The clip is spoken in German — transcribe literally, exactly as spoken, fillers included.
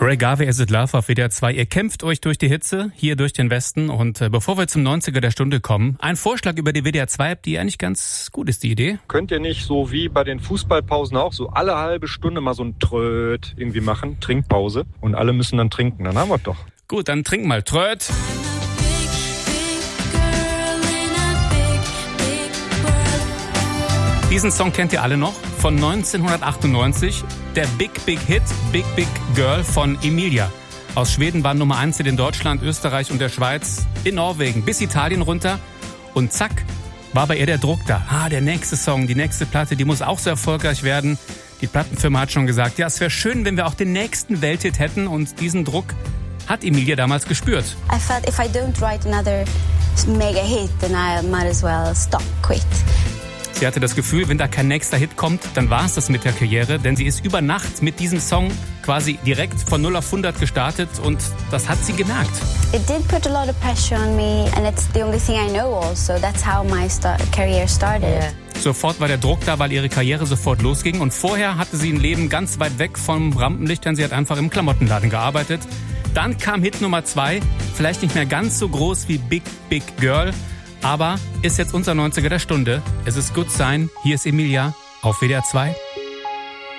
Ray Garvey, Is It Love auf W D R zwei. Ihr kämpft euch durch die Hitze, hier durch den Westen. Und äh, bevor wir zum neunziger der Stunde kommen, ein Vorschlag über die W D R zwei App, die eigentlich ganz gut ist, die Idee. Könnt ihr nicht so wie bei den Fußballpausen auch so alle halbe Stunde mal so ein Tröd irgendwie machen, Trinkpause. Und alle müssen dann trinken, dann haben wir doch. Gut, dann trink mal Tröd. Diesen Song kennt ihr alle noch, von neunzehnhundertachtundneunzig, der Big Big Hit Big Big Girl von Emilia. Aus Schweden war Nummer eins in Deutschland, Österreich und der Schweiz, in Norwegen, bis Italien runter. Und zack, war bei ihr der Druck da. Ah, der nächste Song, die nächste Platte, die muss auch so erfolgreich werden. Die Plattenfirma hat schon gesagt, ja, es wäre schön, wenn wir auch den nächsten Welthit hätten. Und diesen Druck hat Emilia damals gespürt. I felt if I don't write another mega hit, then I might as well stop, quit. Sie hatte das Gefühl, wenn da kein nächster Hit kommt, dann war es das mit der Karriere, denn sie ist über Nacht mit diesem Song quasi direkt von null auf hundert gestartet und das hat sie gemerkt. It did put a lot of pressure on me and it's the only thing I know also. That's how my start, career started. Yeah. Sofort war der Druck da, weil ihre Karriere sofort losging und vorher hatte sie ein Leben ganz weit weg vom Rampenlicht, denn sie hat einfach im Klamottenladen gearbeitet. Dann kam Hit Nummer zwei, vielleicht nicht mehr ganz so groß wie Big Big Girl, aber ist jetzt unser neunziger der Stunde. Es ist Good Sign. Hier ist Emilia auf W D R zwei.